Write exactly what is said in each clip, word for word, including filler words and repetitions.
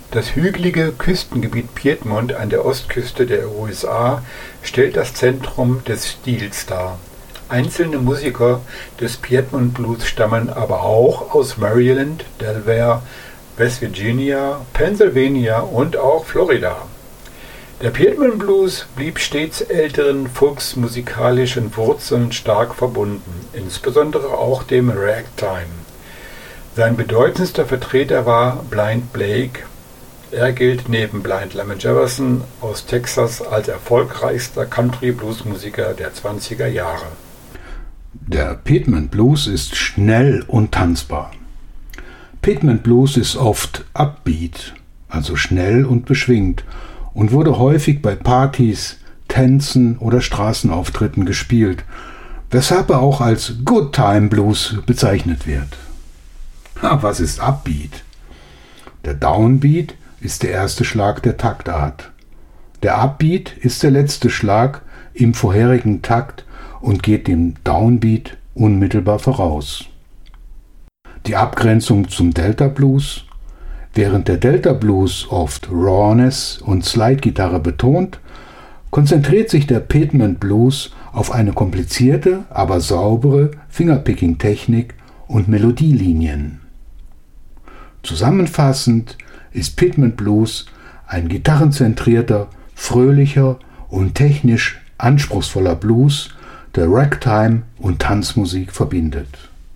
Das hügelige Küstengebiet Piedmont an der Ostküste der U S A stellt das Zentrum des Stils dar. Einzelne Musiker des Piedmont Blues stammen aber auch aus Maryland, Delaware, West Virginia, Pennsylvania und auch Florida. Der Piedmont Blues blieb stets älteren volksmusikalischen Wurzeln stark verbunden, insbesondere auch dem Ragtime. Sein bedeutendster Vertreter war Blind Blake. Er gilt neben Blind Lemon Jefferson aus Texas als erfolgreichster Country-Blues-Musiker der zwanziger Jahre. Der Piedmont Blues ist schnell und tanzbar. Piedmont Blues ist oft upbeat, also schnell und beschwingt, und wurde häufig bei Partys, Tänzen oder Straßenauftritten gespielt, weshalb er auch als Good Time Blues bezeichnet wird. Was ist Upbeat? Der Downbeat ist der erste Schlag der Taktart. Der Upbeat ist der letzte Schlag im vorherigen Takt und geht dem Downbeat unmittelbar voraus. Die Abgrenzung zum Delta Blues: Während der Delta Blues oft Rawness und Slide-Gitarre betont, konzentriert sich der Piedmont Blues auf eine komplizierte, aber saubere Fingerpicking-Technik und Melodielinien. Zusammenfassend ist Piedmont Blues ein gitarrenzentrierter, fröhlicher und technisch anspruchsvoller Blues, der Ragtime und Tanzmusik verbindet.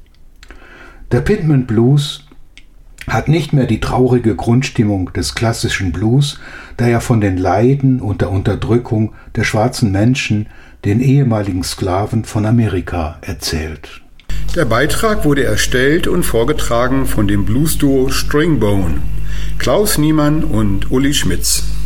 Der Piedmont Blues hat nicht mehr die traurige Grundstimmung des klassischen Blues, da er von den Leiden und der Unterdrückung der schwarzen Menschen, den ehemaligen Sklaven von Amerika, erzählt. Der Beitrag wurde erstellt und vorgetragen von dem Bluesduo Stringbone, Klaus Niemann und Uli Schmitz.